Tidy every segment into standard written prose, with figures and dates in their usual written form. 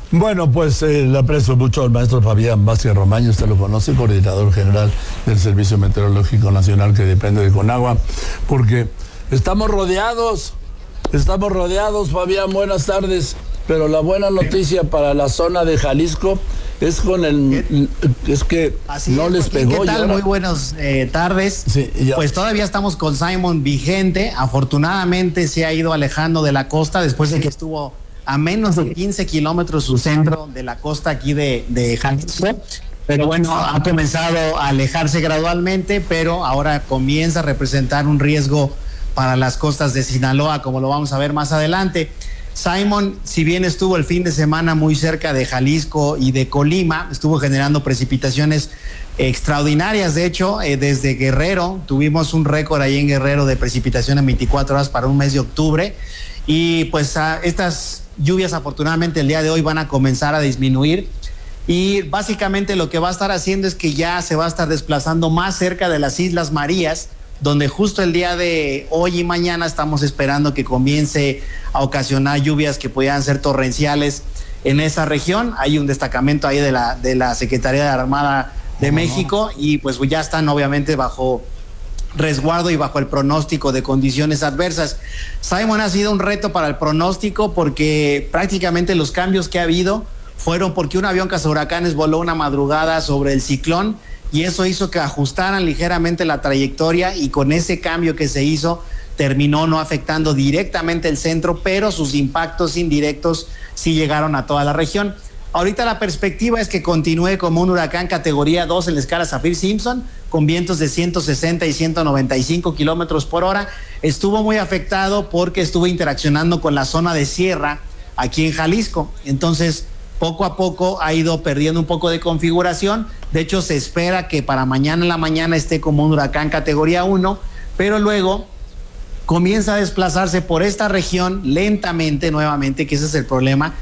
Bueno, pues le aprecio mucho al maestro Fabián Vázquez Romaño, usted lo conoce, coordinador general del Servicio Meteorológico Nacional que depende de Conagua, porque estamos rodeados, Fabián, buenas tardes, pero la buena noticia para la zona de Jalisco es es que así no es, les Joaquín, pegó. ¿qué tal? Muy buenas tardes. Sí, pues todavía estamos con Simon vigente, afortunadamente se ha ido alejando de la costa después de que estuvo a menos de 15 kilómetros su centro de la costa aquí de Jalisco, pero bueno, ha comenzado a alejarse gradualmente, pero ahora comienza a representar un riesgo para las costas de Sinaloa, como lo vamos a ver más adelante. Simon, si bien estuvo el fin de semana muy cerca de Jalisco y de Colima, estuvo generando precipitaciones extraordinarias. De hecho, desde Guerrero, tuvimos un récord ahí en Guerrero de precipitación en 24 horas para un mes de octubre. Y pues estas lluvias afortunadamente el día de hoy van a comenzar a disminuir. Y básicamente lo que va a estar haciendo es que ya se va a estar desplazando más cerca de las Islas Marías, donde justo el día de hoy y mañana estamos esperando que comience a ocasionar lluvias que puedan ser torrenciales en esa región. Hay un destacamento ahí de la Secretaría de Armada de México y pues ya están obviamente bajo resguardo y bajo el pronóstico de condiciones adversas. Simon ha sido un reto para el pronóstico porque prácticamente los cambios que ha habido fueron porque un avión cazahuracanes voló una madrugada sobre el ciclón y eso hizo que ajustaran ligeramente la trayectoria y con ese cambio que se hizo terminó no afectando directamente el centro, pero sus impactos indirectos sí llegaron a toda la región. Ahorita la perspectiva es que continúe como un huracán categoría 2 en la escala Saffir-Simpson, con vientos de 160 y 195 kilómetros por hora. Estuvo muy afectado porque estuvo interaccionando con la zona de sierra aquí en Jalisco. Entonces, poco a poco ha ido perdiendo un poco de configuración. De hecho, se espera que para mañana en la mañana esté como un huracán categoría 1, pero luego comienza a desplazarse por esta región lentamente, nuevamente, que ese es el problema,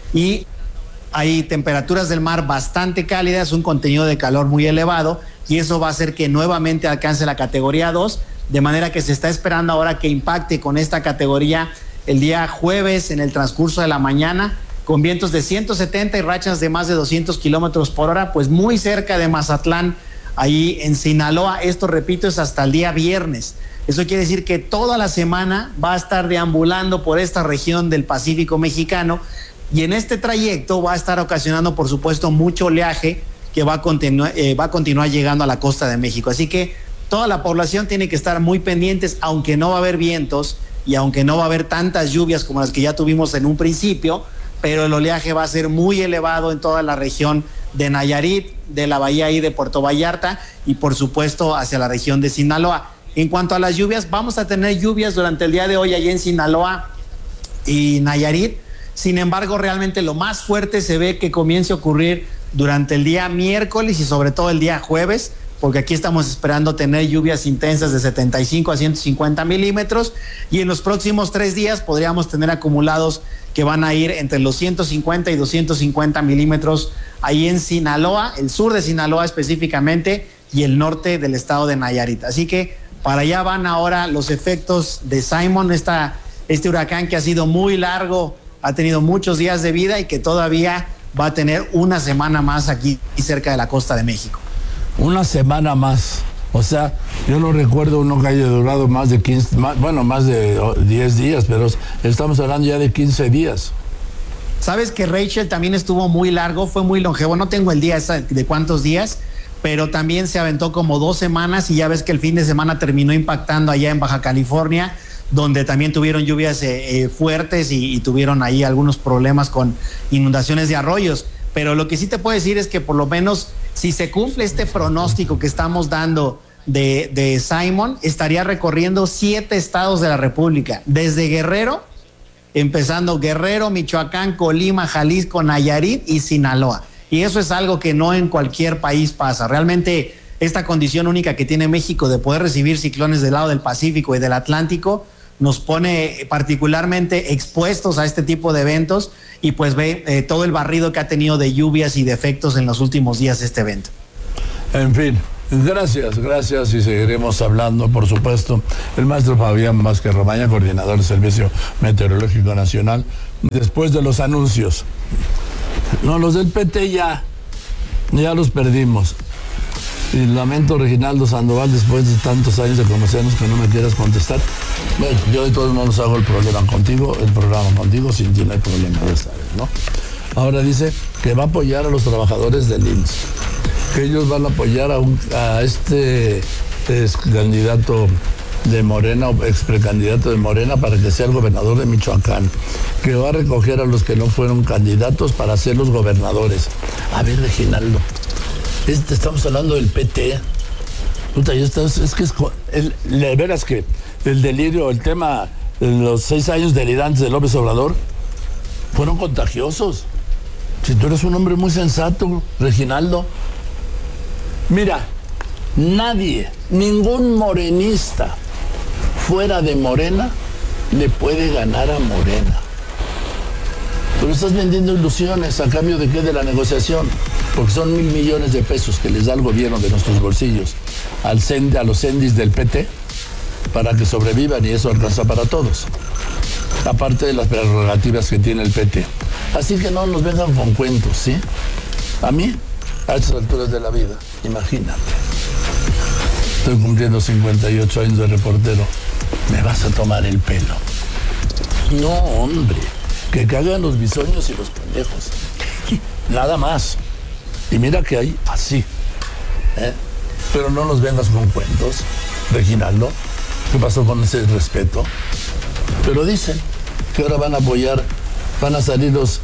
y hay temperaturas del mar bastante cálidas, un contenido de calor muy elevado, y eso va a hacer que nuevamente alcance la categoría 2, de manera que se está esperando ahora que impacte con esta categoría el día jueves en el transcurso de la mañana, con vientos de 170 y rachas de más de 200 kilómetros por hora, pues muy cerca de Mazatlán, ahí en Sinaloa. Esto, repito, es hasta el día viernes. Eso quiere decir que toda la semana va a estar deambulando por esta región del Pacífico mexicano y en este trayecto va a estar ocasionando, por supuesto, mucho oleaje que va a continuar llegando a la costa de México. Así que toda la población tiene que estar muy pendientes, aunque no va a haber vientos y aunque no va a haber tantas lluvias como las que ya tuvimos en un principio, pero el oleaje va a ser muy elevado en toda la región de Nayarit, de la bahía ahí de Puerto Vallarta y por supuesto hacia la región de Sinaloa. En cuanto a las lluvias, vamos a tener lluvias durante el día de hoy allí en Sinaloa y Nayarit. Sin embargo, realmente lo más fuerte se ve que comience a ocurrir durante el día miércoles y sobre todo el día jueves, porque aquí estamos esperando tener lluvias intensas de 75 a 150 milímetros y en los próximos 3 días podríamos tener acumulados que van a ir entre los 150 y 250 milímetros ahí en Sinaloa, el sur de Sinaloa específicamente y el norte del estado de Nayarit. Así que para allá van ahora los efectos de Simon, este huracán que ha sido muy largo, ha tenido muchos días de vida y que todavía va a tener una semana más aquí cerca de la costa de México. Una semana más. O sea, yo no recuerdo uno que haya durado más de 15, más de 10 días, pero estamos hablando ya de 15 días. Sabes que Rachel también estuvo muy largo, fue muy longevo, no tengo el día de cuántos días, pero también se aventó como 2 semanas y ya ves que el fin de semana terminó impactando allá en Baja California, donde también tuvieron lluvias fuertes y tuvieron ahí algunos problemas con inundaciones de arroyos. Pero lo que sí te puedo decir es que por lo menos si se cumple este pronóstico que estamos dando de Simon, estaría recorriendo 7 estados de la República, desde Guerrero, empezando Guerrero, Michoacán, Colima, Jalisco, Nayarit y Sinaloa. Y eso es algo que no en cualquier país pasa. Realmente esta condición única que tiene México de poder recibir ciclones del lado del Pacífico y del Atlántico nos pone particularmente expuestos a este tipo de eventos y pues ve todo el barrido que ha tenido de lluvias y de efectos en los últimos días este evento. En fin, gracias y seguiremos hablando, por supuesto. El maestro Fabián Vázquez Romaño, coordinador del Servicio Meteorológico Nacional, después de los anuncios. No, los del PT ya los perdimos. Y lamento, Reginaldo Sandoval, después de tantos años de conocernos, que no me quieras contestar. Bueno, yo de todos modos hago el programa contigo, sin ti no hay problema de esta vez, ¿no? Ahora dice que va a apoyar a los trabajadores del IMSS, que ellos van a apoyar a este candidato de Morena, o ex precandidato de Morena, para que sea el gobernador de Michoacán, que va a recoger a los que no fueron candidatos para ser los gobernadores. A ver, Reginaldo, estamos hablando del PT. Puta, verás que el delirio, el tema de los 6 años delirantes de López Obrador fueron contagiosos. Si tú eres un hombre muy sensato, Reginaldo. Mira, ningún morenista fuera de Morena le puede ganar a Morena. Pero estás vendiendo ilusiones. ¿A cambio de qué? De la negociación. Porque son 1,000 millones de pesos que les da el gobierno de nuestros bolsillos a los CENDIs del PT para que sobrevivan, y eso alcanza para todos. Aparte de las prerrogativas que tiene el PT. Así que no nos vengan con cuentos, ¿sí? A mí, a estas alturas de la vida, imagínate. Estoy cumpliendo 58 años de reportero. ¿Me vas a tomar el pelo? No, hombre. Que cagan los bisoños y los pendejos. Nada más. Y mira que hay así. Pero no nos vengas con cuentos, Reginaldo. ¿Qué pasó con ese respeto? Pero dicen que ahora van a apoyar, van a salir los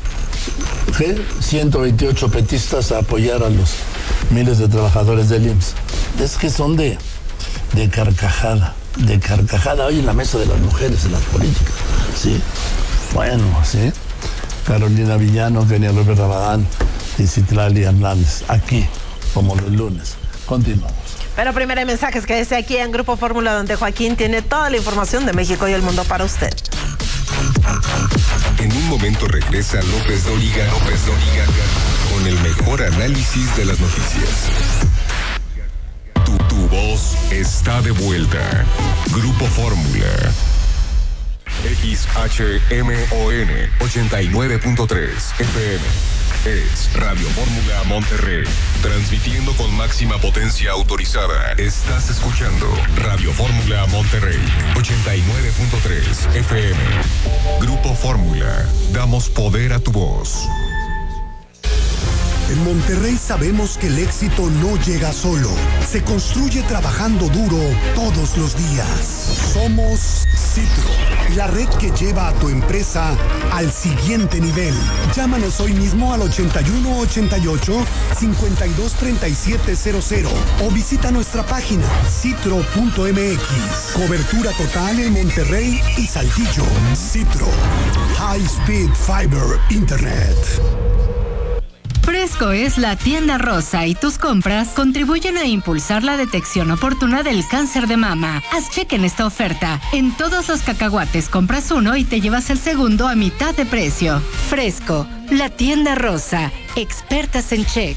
128 petistas a apoyar a los miles de trabajadores del IMSS. Es que son de carcajada. Hoy en la mesa de las mujeres, en las políticas. ¿Sí? Bueno, ¿sí? Carolina Villano, Kenia López Rabadán y Citlali Hernández. Aquí, como los lunes. Continuamos. Pero primero hay mensajes que desde aquí en Grupo Fórmula, donde Joaquín tiene toda la información de México y el mundo para usted. En un momento regresa López Dóriga con el mejor análisis de las noticias. Tu voz está de vuelta. Grupo Fórmula. XHMON 89.3 FM. Es Radio Fórmula Monterrey. Transmitiendo con máxima potencia autorizada. Estás escuchando Radio Fórmula Monterrey 89.3 FM. Grupo Fórmula. Damos poder a tu voz. En Monterrey sabemos que el éxito no llega solo. Se construye trabajando duro todos los días. Somos Citro, la red que lleva a tu empresa al siguiente nivel. Llámanos hoy mismo al 8188-523700 o visita nuestra página citro.mx. Cobertura total en Monterrey y Saltillo. Citro, High Speed Fiber Internet. Fresco es la tienda rosa y tus compras contribuyen a impulsar la detección oportuna del cáncer de mama. Haz cheque en esta oferta. En todos los cacahuates compras uno y te llevas el segundo a mitad de precio. Fresco, la tienda rosa. Expertas en check.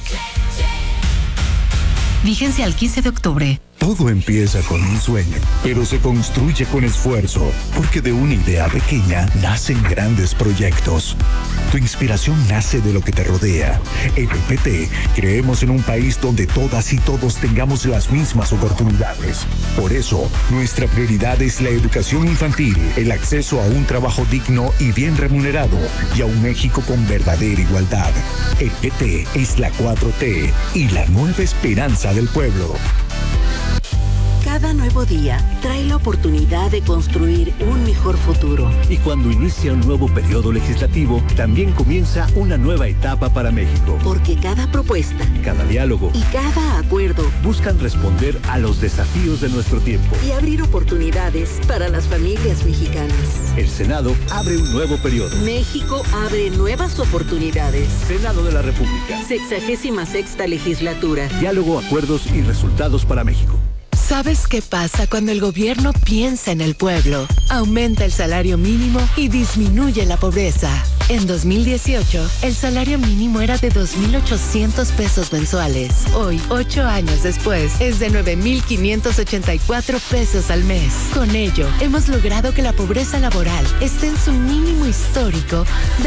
Vigencia al 15 de octubre. Todo empieza con un sueño, pero se construye con esfuerzo, porque de una idea pequeña nacen grandes proyectos. Tu inspiración nace de lo que te rodea. En el PT creemos en un país donde todas y todos tengamos las mismas oportunidades. Por eso, nuestra prioridad es la educación infantil, el acceso a un trabajo digno y bien remunerado, y a un México con verdadera igualdad. El PT es la 4T y la nueva esperanza del pueblo. Cada nuevo día trae la oportunidad de construir un mejor futuro. Y cuando inicia un nuevo periodo legislativo, también comienza una nueva etapa para México. Porque cada propuesta, cada diálogo y cada acuerdo buscan responder a los desafíos de nuestro tiempo y abrir oportunidades para las familias mexicanas. El Senado abre un nuevo periodo. México abre nuevas oportunidades. Senado de la República. 66ª legislatura. Diálogo, acuerdos y resultados para México. ¿Sabes qué pasa cuando el gobierno piensa en el pueblo? Aumenta el salario mínimo y disminuye la pobreza. En 2018, el salario mínimo era de 2,800 pesos mensuales. Hoy, 8 años después, es de 9,584 pesos al mes. Con ello, hemos logrado que la pobreza laboral esté en su mínimo histórico de